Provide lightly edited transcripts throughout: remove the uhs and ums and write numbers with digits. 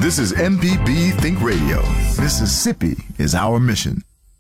This is MPB Think Radio. Mississippi is our mission.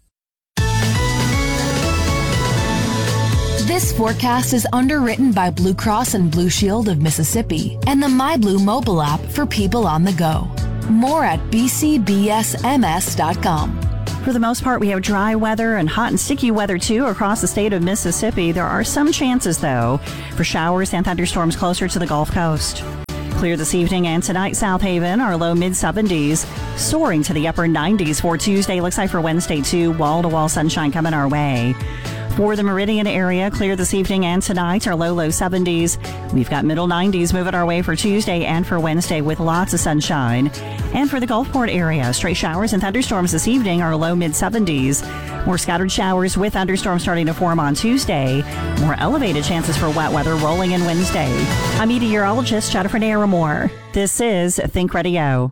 This forecast is underwritten by Blue Cross and Blue Shield of Mississippi and the MyBlue mobile app for people on the go. More at bcbsms.com. For the most part, we have dry weather and hot and sticky weather, too, across the state of Mississippi. There are some chances, though, for showers and thunderstorms closer to the Gulf Coast. Clear this evening and tonight, South Haven, our low mid-70s, soaring to the upper 90s for Tuesday. Looks like for Wednesday, too, wall-to-wall sunshine coming our way. For the Meridian area, clear this evening and tonight, our low 70s. We've got middle 90s moving our way for Tuesday and for Wednesday with lots of sunshine. And for the Gulfport area, straight showers and thunderstorms this evening, our low mid-70s. More scattered showers with thunderstorms starting to form on Tuesday. More elevated chances for wet weather rolling in Wednesday. I'm meteorologist Jennifer Naramore. This is Think Radio.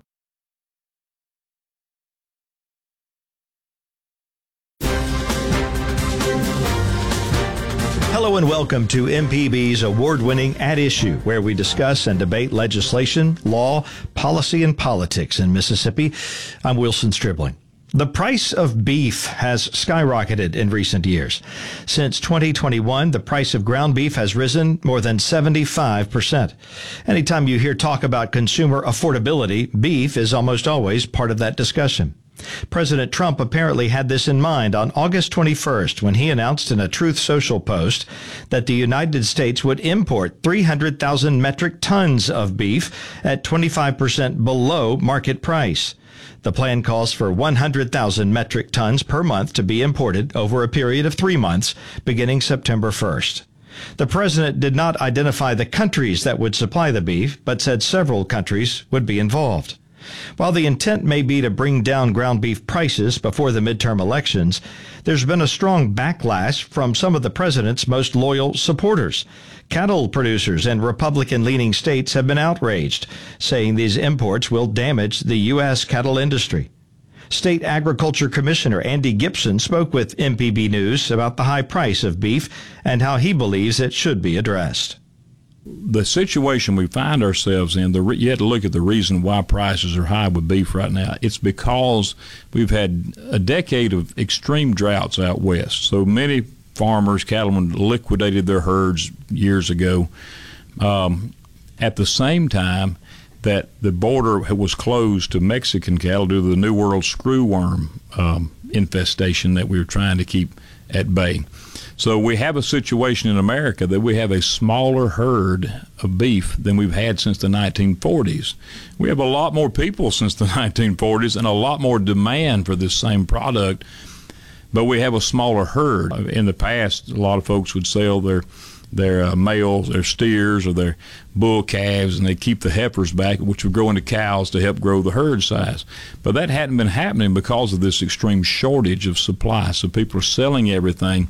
Hello and welcome to MPB's award-winning At Issue, where we discuss and debate legislation, law, policy, and politics in Mississippi. I'm Wilson Stribling. The price of beef has skyrocketed in recent years. Since 2021, the price of ground beef has risen more than 75%. Anytime you hear talk about consumer affordability, beef is almost always part of that discussion. President Trump apparently had this in mind on August 21st when he announced in a Truth Social post that the United States would import 300,000 metric tons of beef at 25% below market price. The plan calls for 100,000 metric tons per month to be imported over a period of 3 months, beginning September 1st. The president did not identify the countries that would supply the beef, but said several countries would be involved. While the intent may be to bring down ground beef prices before the midterm elections, there's been a strong backlash from some of the president's most loyal supporters. Cattle producers in Republican-leaning states have been outraged, saying these imports will damage the U.S. cattle industry. State Agriculture Commissioner Andy Gibson spoke with MPB News about the high price of beef and how he believes it should be addressed. The situation we find ourselves in, you have to look at the reason why prices are high with beef right now. It's because we've had a decade of extreme droughts out west. So many farmers, cattlemen liquidated their herds years ago. At the same time that the border was closed to Mexican cattle due to the New World screwworm infestation that we were trying to keep at bay. So we have a situation in America that we have a smaller herd of beef than we've had since the 1940s. We have a lot more people since the 1940s and a lot more demand for this same product, but we have a smaller herd. In the past, a lot of folks would sell their males, their steers, or their bull calves, and they keep the heifers back, which would grow into cows to help grow the herd size. But that hadn't been happening because of this extreme shortage of supply, so people are selling everything.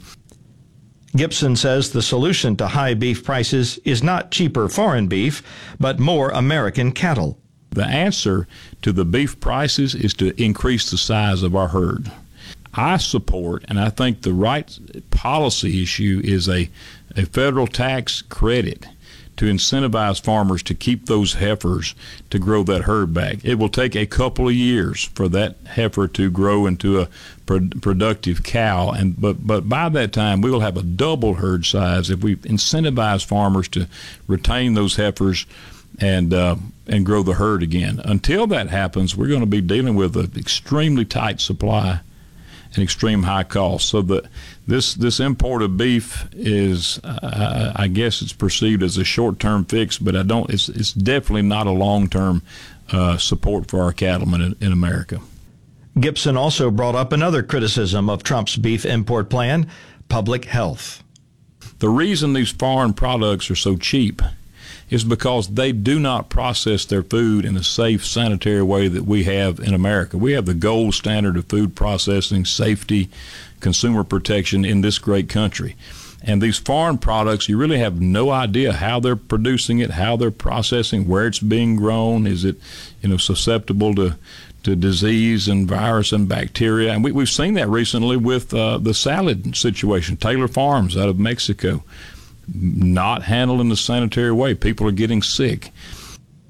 Gibson says the solution to high beef prices is not cheaper foreign beef, but more American cattle. The answer to the beef prices is to increase the size of our herd. I support, and I think the right policy issue is a federal tax credit to incentivize farmers to keep those heifers to grow that herd back. It will take a couple of years for that heifer to grow into a productive cow, but by that time we will have a double herd size if we incentivize farmers to retain those heifers and grow the herd again. Until that happens, we're going to be dealing with an extremely tight supply and extreme high cost. So this import of beef is, I guess it's perceived as a short-term fix, but it's definitely not a long-term support for our cattlemen in America. Gibson also brought up another criticism of Trump's beef import plan: public health. The reason these foreign products are so cheap is because they do not process their food in a safe, sanitary way that we have in America. We have the gold standard of food processing, safety, consumer protection in this great country. And these foreign products, you really have no idea how they're producing it, how they're processing, where it's being grown. Is it, susceptible to disease and virus and bacteria? And we've seen that recently with the salad situation. Taylor Farms out of Mexico, not handled in a sanitary way. People are getting sick.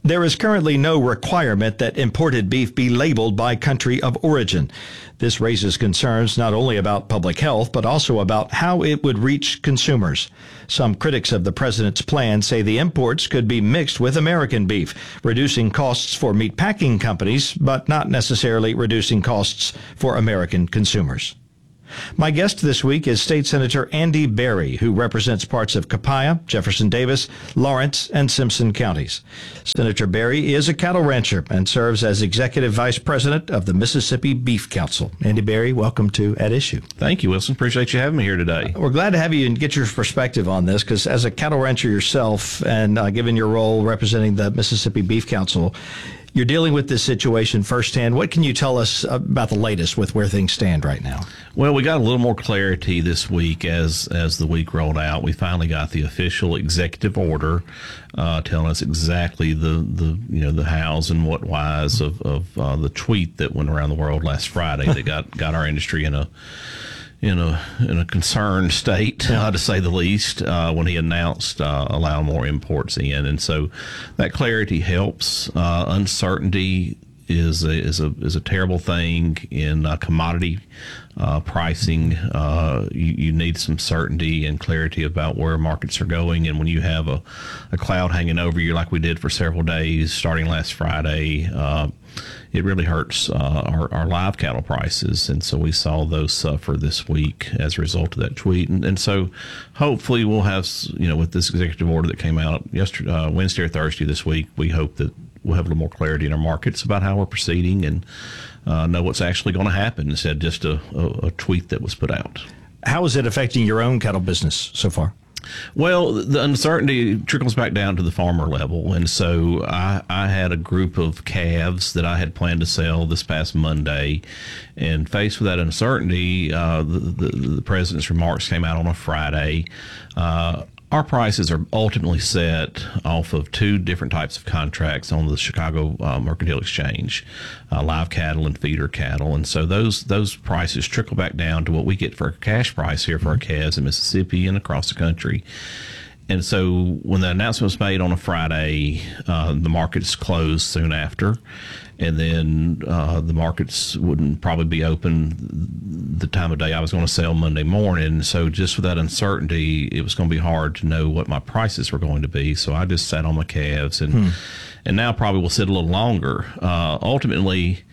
There is currently no requirement that imported beef be labeled by country of origin. This raises concerns not only about public health, but also about how it would reach consumers. Some critics of the president's plan say the imports could be mixed with American beef, reducing costs for meat packing companies, but not necessarily reducing costs for American consumers. My guest this week is State Senator Andy Berry, who represents parts of Copiah, Jefferson Davis, Lawrence, and Simpson counties. Senator Berry is a cattle rancher and serves as Executive Vice President of the Mississippi Beef Council. Andy Berry, welcome to At Issue. Thank you, Wilson. Appreciate you having me here today. We're glad to have you and get your perspective on this, because as a cattle rancher yourself, and given your role representing the Mississippi Beef Council, you're dealing with this situation firsthand. What can you tell us about the latest with where things stand right now? Well, we got a little more clarity this week as the week rolled out. We finally got the official executive order telling us exactly the hows and what whys of the tweet that went around the world last Friday that got our industry in a concerned state, to say the least, when he announced allowing more imports in, and so that clarity helps. Uncertainty is a terrible thing in commodity pricing. You need some certainty and clarity about where markets are going, and when you have a cloud hanging over you like we did for several days starting last Friday, it really hurts our live cattle prices, and so we saw those suffer this week as a result of that tweet. And so hopefully we'll have, with this executive order that came out yesterday, Wednesday or Thursday this week, we hope that we'll have a little more clarity in our markets about how we're proceeding and know what's actually going to happen instead of just a tweet that was put out. How is it affecting your own cattle business so far? Well, the uncertainty trickles back down to the farmer level. And so I had a group of calves that I had planned to sell this past Monday. And faced with that uncertainty, the president's remarks came out on a Friday. Our prices are ultimately set off of two different types of contracts on the Chicago Mercantile Exchange, live cattle and feeder cattle. And so those prices trickle back down to what we get for a cash price here for our calves in Mississippi and across the country. And so when the announcement was made on a Friday, the markets closed soon after. And then the markets wouldn't probably be open the time of day I was going to sell Monday morning. So just with that uncertainty, it was going to be hard to know what my prices were going to be. So I just sat on my calves, and now probably will sit a little longer. Ultimately,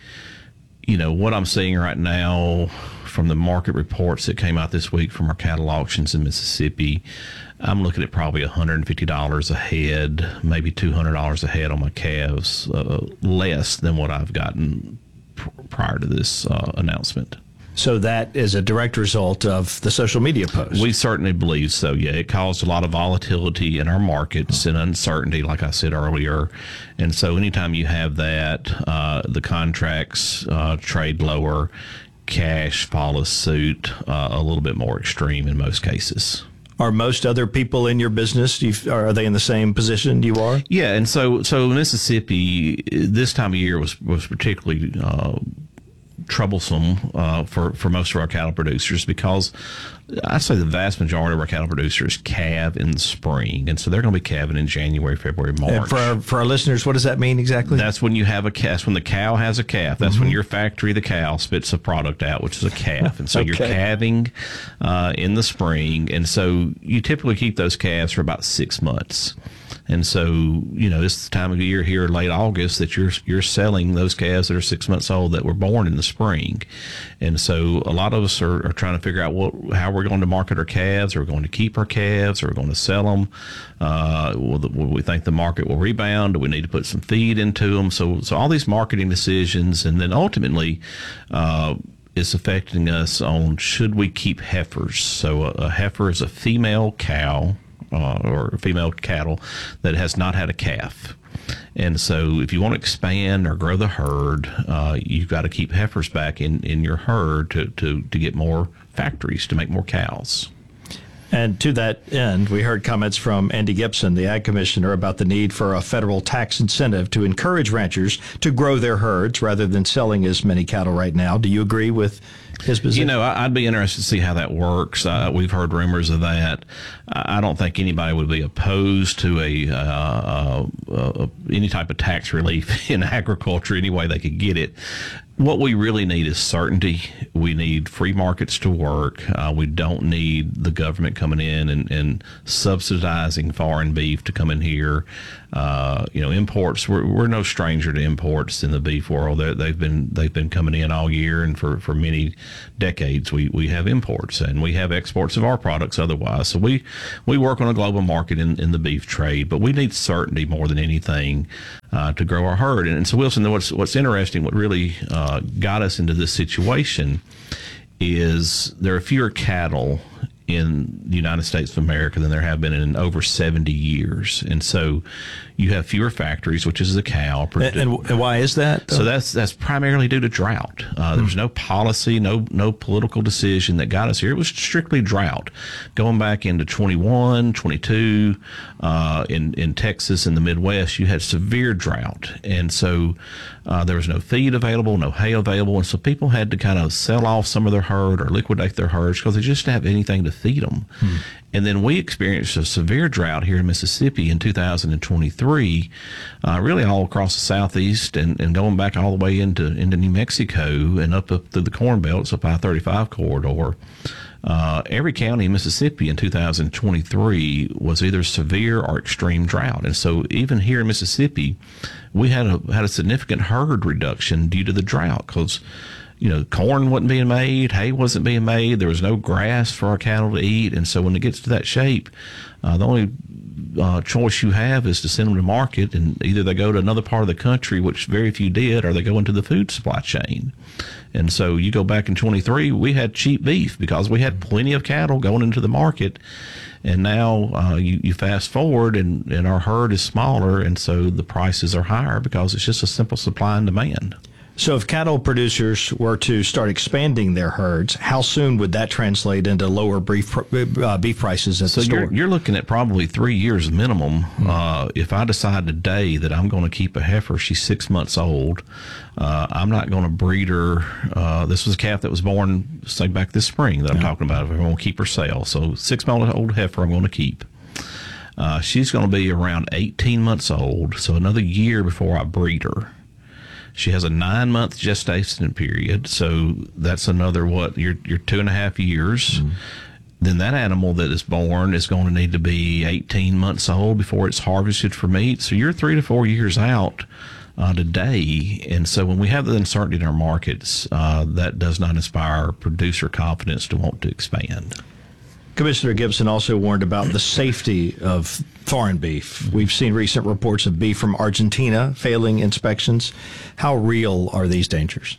what I'm seeing right now from the market reports that came out this week from our cattle auctions in Mississippi, I'm looking at probably $150 a head, maybe $200 a head on my calves, less than what I've gotten prior to this announcement. So that is a direct result of the social media post. We certainly believe so, yeah. It caused a lot of volatility in our markets and uncertainty, like I said earlier. And so anytime you have that, the contracts trade lower, cash follows suit, a little bit more extreme in most cases. Are most other people in your business, are they in the same position you are? Yeah, and so Mississippi, this time of year was particularly troublesome for most of our cattle producers, because I'd say the vast majority of our cattle producers calve in the spring, and so they're going to be calving in January, February, March. And for our listeners, what does that mean exactly? That's when you have a calf. That's when the cow has a calf. That's when your factory, the cow, spits a product out, which is a calf. And so you're calving in the spring, and so you typically keep those calves for about 6 months. And so, this is the time of year here, late August, that you're selling those calves that are 6 months old that were born in the spring. And so a lot of us are trying to figure out how we're going to market our calves. Are we going to keep our calves? Are we going to sell them? Will we think the market will rebound? Do we need to put some feed into them? So all these marketing decisions, and then ultimately it's affecting us on should we keep heifers. So a heifer is a female cow or female cattle that has not had a calf. And so if you want to expand or grow the herd, you've got to keep heifers back in your herd to get more factories, to make more cows. And to that end, we heard comments from Andy Gibson, the Ag Commissioner, about the need for a federal tax incentive to encourage ranchers to grow their herds rather than selling as many cattle right now. Do you agree with his position? I'd be interested to see how that works. We've heard rumors of that. I don't think anybody would be opposed to any type of tax relief in agriculture any way they could get it. What we really need is certainty. We need free markets to work. We don't need the government coming in and subsidizing foreign beef to come in here. Imports. We're no stranger to imports in the beef world. They've been coming in all year, and for many decades we have imports and we have exports of our products otherwise. So we work on a global market in the beef trade, but we need certainty more than anything to grow our herd. And so, Wilson, what's interesting, what really got us into this situation is there are fewer cattle in the United States of America than there have been in over 70 years. And so you have fewer factories, which is the cow. And why is that? So that's primarily due to drought. There's no policy, no political decision that got us here. It was strictly drought. Going back into 21, 22, in Texas and the Midwest, you had severe drought. And so there was no feed available, no hay available. And so people had to kind of sell off some of their herd or liquidate their herds because they just didn't have anything to feed them. And then we experienced a severe drought here in Mississippi in 2023, really all across the southeast and going back all the way into New Mexico and up through the Corn Belts, up I-35 corridor. Every county in Mississippi in 2023 was either severe or extreme drought. And so even here in Mississippi, we had a significant herd reduction due to the drought because corn wasn't being made, hay wasn't being made, there was no grass for our cattle to eat. And so when it gets to that shape, the only choice you have is to send them to market, and either they go to another part of the country, which very few did, or they go into the food supply chain. And so you go back in 23, we had cheap beef because we had plenty of cattle going into the market. And now you fast forward and our herd is smaller, and so the prices are higher because it's just a simple supply and demand. So if cattle producers were to start expanding their herds, how soon would that translate into lower beef prices at the store? So you're looking at probably 3 years minimum. If I decide today that I'm going to keep a heifer, she's 6 months old, I'm not going to breed her. This was a calf that was born, say, back this spring that I'm talking about. If I'm going to keep her sale. So 6 month old heifer I'm going to keep. She's going to be around 18 months old, so another year before I breed her. She has a 9-month gestation period, so that's another, you're 2.5 years. Then that animal that is born is going to need to be 18 months old before it's harvested for meat. So you're 3 to 4 years out today. And so when we have the uncertainty in our markets, that does not inspire producer confidence to want to expand. Commissioner Gibson also warned about the safety of foreign beef. We've seen recent reports of beef from Argentina failing inspections. How real are these dangers?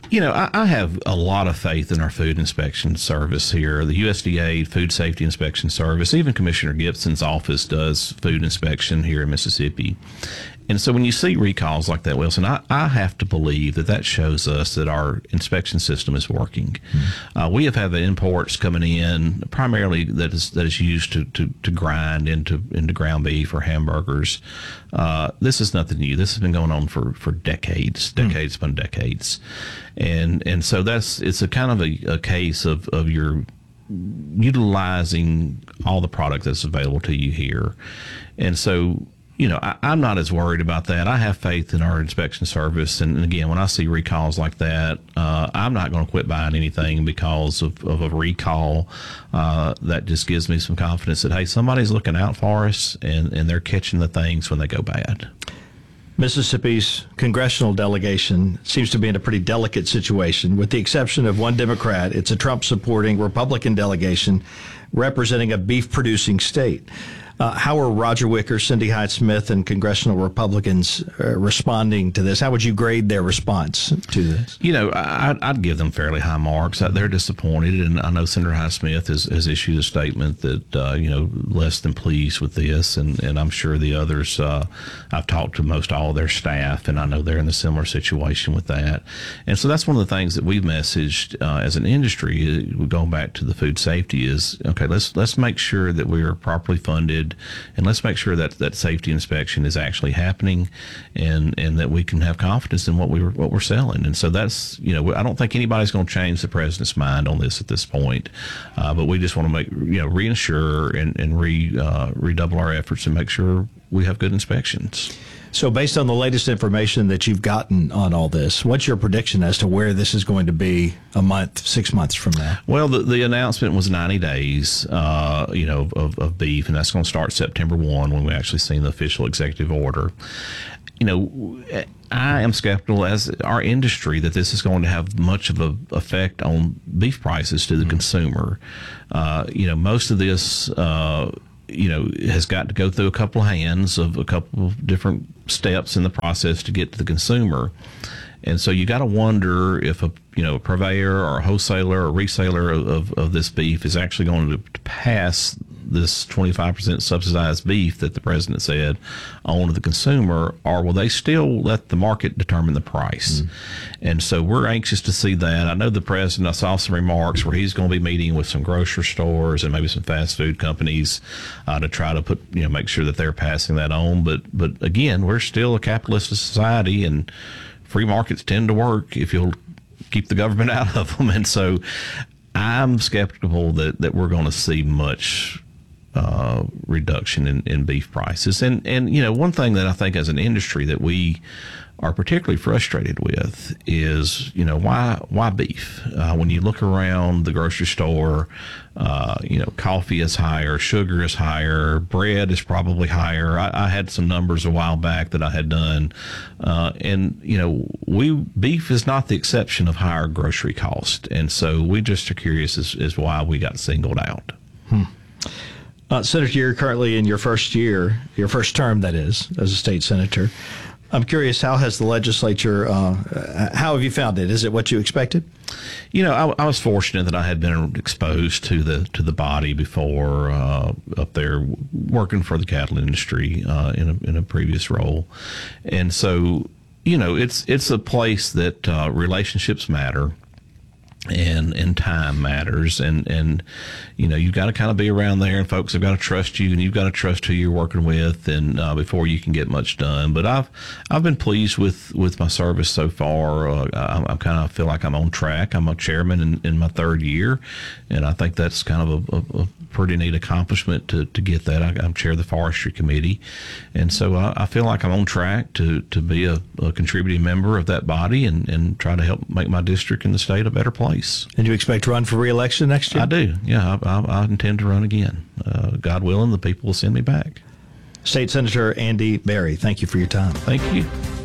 I have a lot of faith in our food inspection service here. The USDA Food Safety Inspection Service, even Commissioner Gibson's office does food inspection here in Mississippi. And so when you see recalls like that, Wilson, I have to believe that shows us that our inspection system is working. We have had imports coming in primarily that is used to grind into ground beef or hamburgers. This is nothing new. This has been going on for decades upon decades. And so it's a kind of a case of your utilizing all the product that's available to you here. And so I'm not as worried about that. I have faith in our inspection service. And again, when I see recalls like that, I'm not going to quit buying anything because of a recall. That just gives me some confidence that, hey, somebody's looking out for us and they're catching the things when they go bad. Mississippi's congressional delegation seems to be in a pretty delicate situation. With the exception of one Democrat, it's a Trump-supporting Republican delegation representing a beef-producing state. How are Roger Wicker, Cindy Hyde-Smith, and congressional Republicans responding to this? How would you grade their response to this? I'd give them fairly high marks. They're disappointed, and I know Senator Hyde-Smith has issued a statement that, less than pleased with this, and I'm sure the others, I've talked to most all of their staff, and I know they're in a similar situation with that. And so that's one of the things that we've messaged as an industry, going back to the food safety, is, okay, let's make sure that we are properly funded, and let's make sure that that safety inspection is actually happening, and that we can have confidence in what we're selling. And so that's, I don't think anybody's going to change the president's mind on this at this point, but we just want to make, reinsure and redouble our efforts and make sure we have good inspections. So based on the latest information that you've gotten on all this, what's your prediction as to where this is going to be a month, 6 months from now? Well, the announcement was 90 days, of beef, and that's going to start September 1 when we actually see the official executive order. I am skeptical, as our industry, that this is going to have much of an effect on beef prices to the consumer. Most of this has got to go through a couple of hands of a couple of different steps in the process to get to the consumer. And so you got to wonder if a purveyor or a wholesaler or reseller of this beef is actually going to pass this 25% subsidized beef that the president said on to the consumer, or will they still let the market determine the price? And so we're anxious to see that. I know the president, I saw some remarks where he's going to be meeting with some grocery stores and maybe some fast food companies to try to make sure that they're passing that on. But again, we're still a capitalist society, and free markets tend to work if you'll keep the government out of them. And so I'm skeptical that we're going to see much reduction in beef prices. And one thing that I think as an industry that we are particularly frustrated with is, why beef? When you look around the grocery store, coffee is higher, sugar is higher, bread is probably higher. I had some numbers a while back that I had done, and beef is not the exception of higher grocery cost, and so we just are curious as why we got singled out. Senator, you're currently in your first year, your first term, that is, as a state senator. I'm curious, how has the legislature, how have you found it? Is it what you expected? I was fortunate that I had been exposed to the body before up there working for the cattle industry in a previous role. And so, it's a place that relationships matter. And time matters, and you've got to kind of be around there, and folks have got to trust you, and you've got to trust who you're working with, and before you can get much done. But I've been pleased with my service so far. I kind of feel like I'm on track. I'm a chairman in my third year, and I think that's kind of a pretty neat accomplishment to get that. I'm chair of the forestry committee, and so I feel like I'm on track to be a contributing member of that body and try to help make my district and the state a better place. And you expect to run for re-election next year? I do. Yeah, I intend to run again. God willing, the people will send me back. State Senator Andy Berry, thank you for your time. Thank you.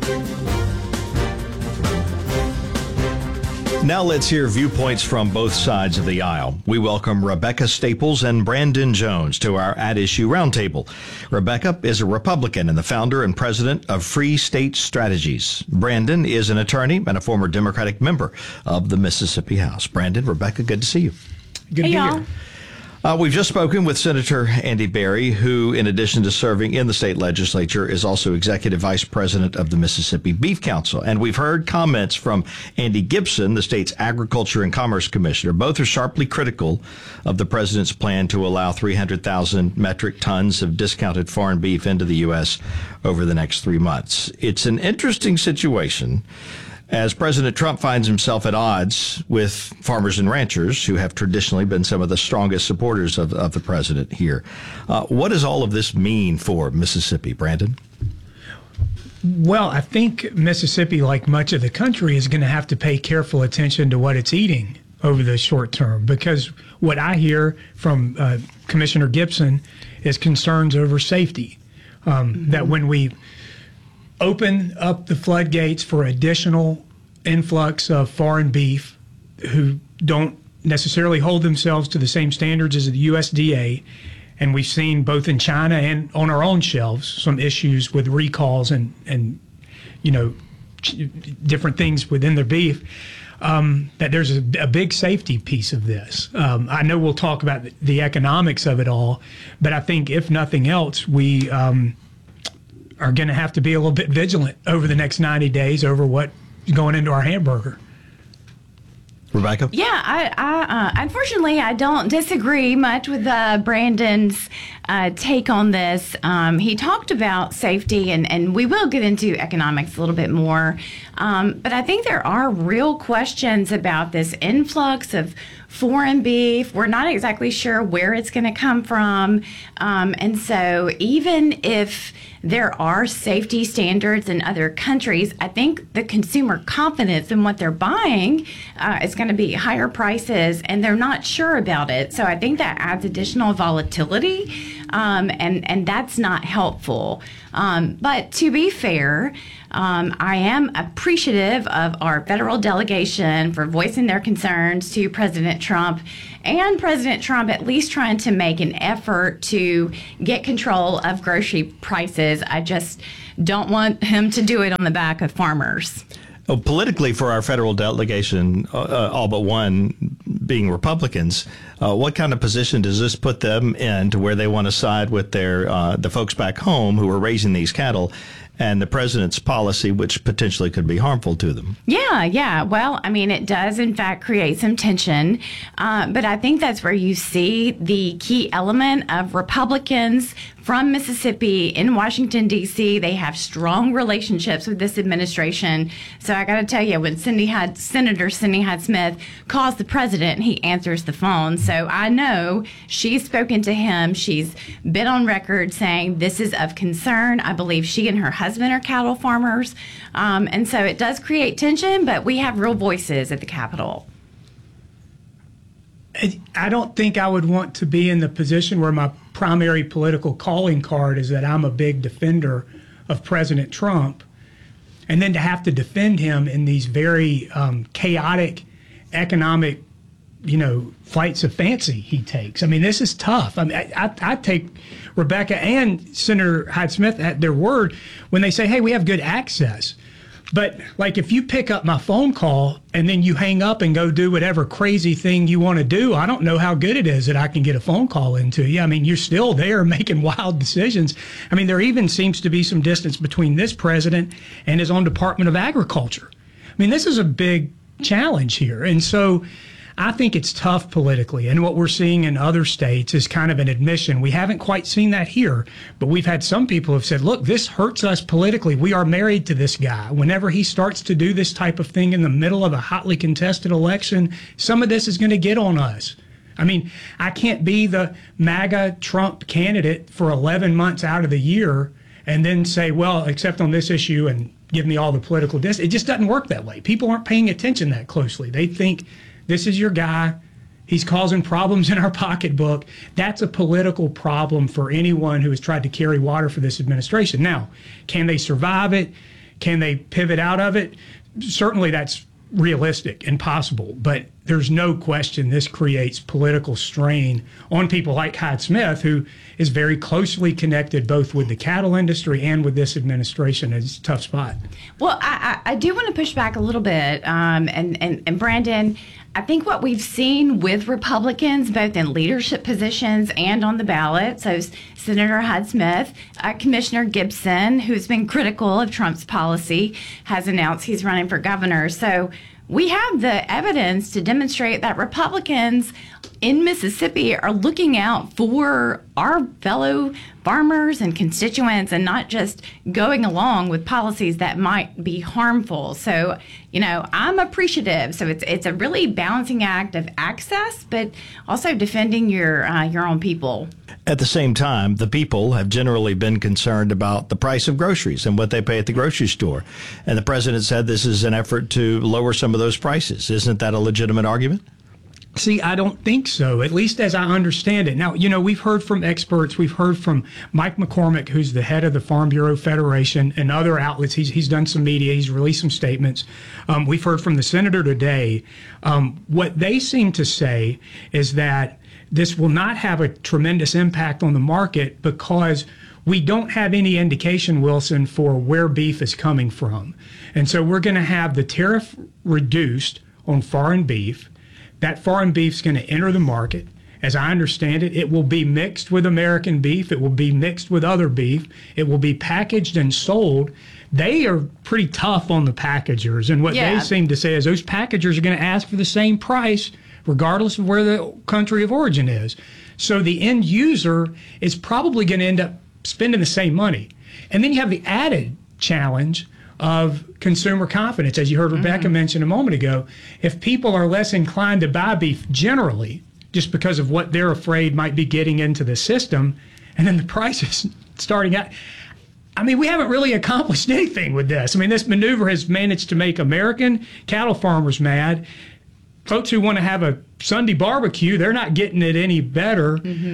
Now let's hear viewpoints from both sides of the aisle. We welcome Rebecca Staples and Brandon Jones to our At Issue Roundtable. Rebecca is a Republican and the founder and president of Free State Strategies. Brandon is an attorney and a former Democratic member of the Mississippi House. Brandon, Rebecca, good to see you. Good to be here. We've just spoken with Senator Andy Berry, who, in addition to serving in the state legislature, is also executive vice president of the Mississippi Beef Council. And we've heard comments from Andy Gibson, the state's agriculture and commerce commissioner. Both are sharply critical of the president's plan to allow 300,000 metric tons of discounted foreign beef into the U.S. over the next 3 months. It's an interesting situation, as President Trump finds himself at odds with farmers and ranchers who have traditionally been some of the strongest supporters of the president here. What does all of this mean for Mississippi, Brandon? Well, I think Mississippi, like much of the country, is going to have to pay careful attention to what it's eating over the short term, because what I hear from Commissioner Gibson is concerns over safety, that when we open up the floodgates for additional influx of foreign beef who don't necessarily hold themselves to the same standards as the USDA, And we've seen both in China and on our own shelves some issues with recalls and different things within their beef. That there's a big safety piece of this. I know we'll talk about the economics of it all, but I think if nothing else, we are going to have to be a little bit vigilant over the next 90 days over what's going into our hamburger. Rebecca? Yeah, I unfortunately, I don't disagree much with Brandon's take on this. He talked about safety, and we will get into economics a little bit more. But I think there are real questions about this influx of foreign beef. We're not exactly sure where it's going to come from. And so even if there are safety standards in other countries, I think the consumer confidence in what they're buying is going to be higher prices, and they're not sure about it. So I think that adds additional volatility, and that's not helpful. But to be fair, I am appreciative of our federal delegation for voicing their concerns to President Trump, and President Trump at least trying to make an effort to get control of grocery prices. I just don't want him to do it on the back of farmers. Oh, politically, for our federal delegation, all but one being Republicans, what kind of position does this put them in to where they want to side with the folks back home who are raising these cattle and the president's policy, which potentially could be harmful to them? Yeah. Well, I mean, it does, in fact, create some tension. But I think that's where you see the key element of Republicans from Mississippi in Washington, D.C. They have strong relationships with this administration. So I got to tell you, when Senator Cindy Hyde-Smith calls the president, he answers the phone. So I know she's spoken to him. She's been on record saying this is of concern. I believe she and her husband are cattle farmers. And so it does create tension, but we have real voices at the Capitol. I don't think I would want to be in the position where my primary political calling card is that I'm a big defender of President Trump, and then to have to defend him in these very chaotic economic, flights of fancy he takes. I mean, this is tough. I mean, I take Rebecca and Senator Hyde-Smith at their word when they say, hey, we have good access. But like if you pick up my phone call and then you hang up and go do whatever crazy thing you want to do, I don't know how good it is that I can get a phone call into you. I mean, you're still there making wild decisions. I mean, there even seems to be some distance between this president and his own Department of Agriculture. I mean, this is a big challenge here. And so I think it's tough politically. And what we're seeing in other states is kind of an admission. We haven't quite seen that here, but we've had some people who have said, look, this hurts us politically. We are married to this guy. Whenever he starts to do this type of thing in the middle of a hotly contested election, some of this is going to get on us. I mean, I can't be the MAGA Trump candidate for 11 months out of the year and then say, well, except on this issue, and give me all the political distance. It just doesn't work that way. People aren't paying attention that closely. They think this is your guy. He's causing problems in our pocketbook. That's a political problem for anyone who has tried to carry water for this administration. Now, can they survive it? Can they pivot out of it? Certainly that's realistic and possible, but there's no question this creates political strain on people like Hyde-Smith, who is very closely connected both with the cattle industry and with this administration. It's a tough spot. Well, I do want to push back a little bit. And Brandon, I think what we've seen with Republicans, both in leadership positions and on the ballot, so Senator Hyde-Smith, Commissioner Gibson, who's been critical of Trump's policy, has announced he's running for governor. So we have the evidence to demonstrate that Republicans in Mississippi are looking out for our fellow farmers and constituents and not just going along with policies that might be harmful. So, I'm appreciative. So it's a really balancing act of access, but also defending your own people. At the same time, the people have generally been concerned about the price of groceries and what they pay at the grocery store. And the president said this is an effort to lower some of those prices. Isn't that a legitimate argument? See, I don't think so, at least as I understand it. Now, we've heard from experts. We've heard from Mike McCormick, who's the head of the Farm Bureau Federation, and other outlets. He's done some media. He's released some statements. We've heard from the senator today. What they seem to say is that this will not have a tremendous impact on the market because we don't have any indication, Wilson, for where beef is coming from. And so we're going to have the tariff reduced on foreign beef. That foreign beef is going to enter the market. As I understand it, it will be mixed with American beef. It will be mixed with other beef. It will be packaged and sold. They are pretty tough on the packagers. And what they seem to say is those packagers are going to ask for the same price regardless of where the country of origin is. So the end user is probably going to end up spending the same money. And then you have the added challenge of consumer confidence. As you heard Rebecca mention a moment ago, if people are less inclined to buy beef generally, just because of what they're afraid might be getting into the system, and then the prices starting out. I mean, we haven't really accomplished anything with this. I mean, this maneuver has managed to make American cattle farmers mad. Folks who want to have a Sunday barbecue, they're not getting it any better.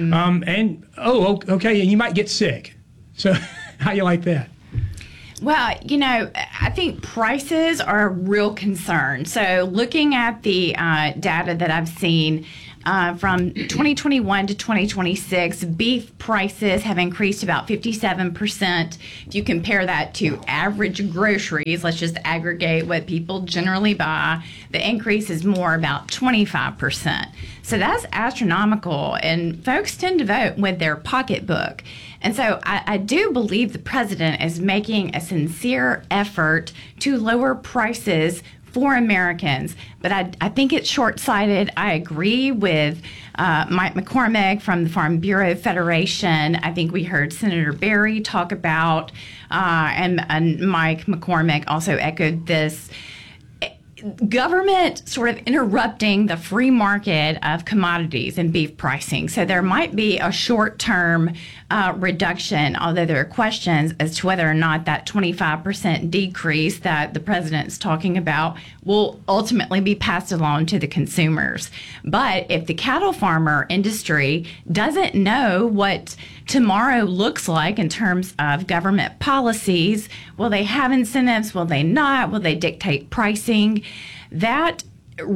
Okay, and you might get sick. So how you like that? Well, I think prices are a real concern. So looking at the data that I've seen, from 2021 to 2026, beef prices have increased about 57%. If you compare that to average groceries, let's just aggregate what people generally buy, the increase is more about 25%. So that's astronomical, and folks tend to vote with their pocketbook. And so I do believe the president is making a sincere effort to lower prices for Americans, but I think it's short-sighted. I agree with Mike McCormick from the Farm Bureau Federation. I think we heard Senator Berry talk about, and Mike McCormick also echoed this, government sort of interrupting the free market of commodities and beef pricing. So there might be a short-term reduction, although there are questions as to whether or not that 25% decrease that the president's talking about will ultimately be passed along to the consumers. But if the cattle farmer industry doesn't know what tomorrow looks like in terms of government policies, will they have incentives? Will they not? Will they dictate pricing? That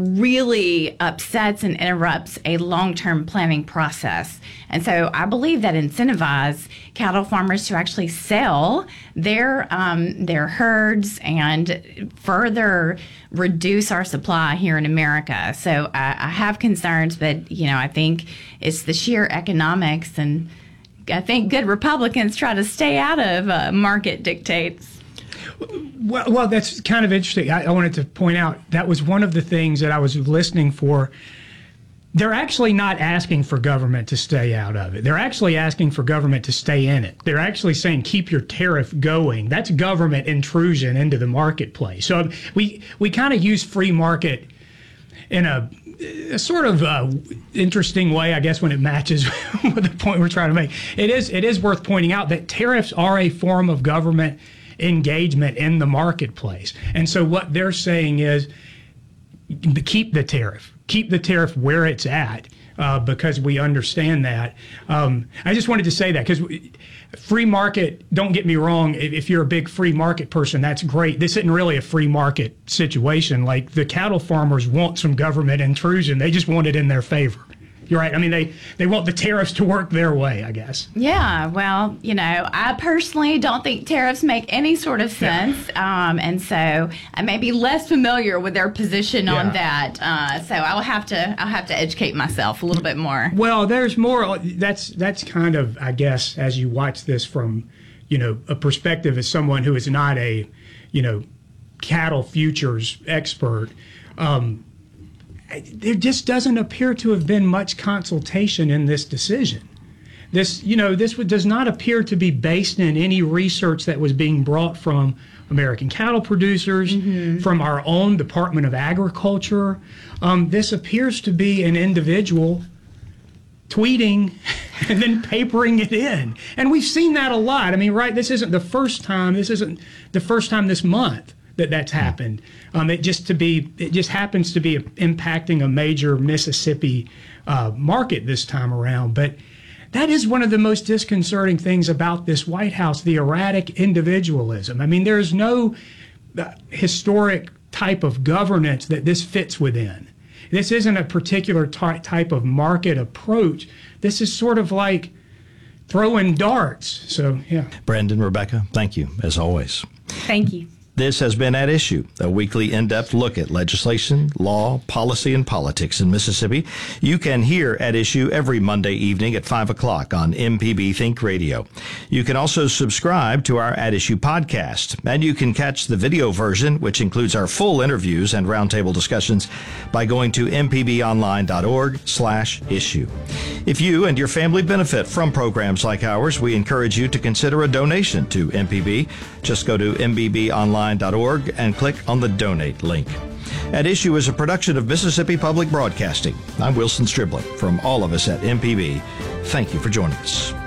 really upsets and interrupts a long-term planning process. And so I believe that incentivize cattle farmers to actually sell their herds and further reduce our supply here in America. So I have concerns, but I think it's the sheer economics, and I think good Republicans try to stay out of market dictates. Well, that's kind of interesting. I wanted to point out that was one of the things that I was listening for. They're actually not asking for government to stay out of it. They're actually asking for government to stay in it. They're actually saying keep your tariff going. That's government intrusion into the marketplace. So we kind of use free market in a sort of interesting way, I guess, when it matches with the point we're trying to make. It is worth pointing out that tariffs are a form of government engagement in the marketplace. And so what they're saying is keep the tariff where it's at, because we understand that. I just wanted to say that because free market, don't get me wrong, if you're a big free market person, that's great. This isn't really a free market situation. Like, the cattle farmers want some government intrusion. They just want it in their favor. You're right. I mean, they want the tariffs to work their way, I guess. Yeah, well, I personally don't think tariffs make any sort of sense. Yeah. And so I may be less familiar with their position on that. So I'll have to educate myself a little bit more. Well, there's more. That's kind of, I guess, as you watch this from, a perspective as someone who is not a, cattle futures expert. There just doesn't appear to have been much consultation in this decision. This does not appear to be based in any research that was being brought from American cattle producers, from our own Department of Agriculture. This appears to be an individual tweeting and then papering it in. And we've seen that a lot. I mean, right, this isn't the first time this month that's happened. It just happens to be impacting a major Mississippi market this time around. But that is one of the most disconcerting things about this White House, the erratic individualism. I mean, there's no historic type of governance that this fits within. this isn't a particular type of market approach. This is sort of like throwing darts. So, yeah. Brandon, Rebecca, thank you, as always. Thank you. This has been At Issue, a weekly in-depth look at legislation, law, policy, and politics in Mississippi. You can hear At Issue every Monday evening at 5 o'clock on MPB Think Radio. You can also subscribe to our At Issue podcast, and you can catch the video version, which includes our full interviews and roundtable discussions, by going to mpbonline.org/issue. If you and your family benefit from programs like ours, we encourage you to consider a donation to MPB. Just go to mpbonline.org and click on the donate link. At Issue is a production of Mississippi Public Broadcasting. I'm Wilson Stribling. From all of us at MPB, thank you for joining us.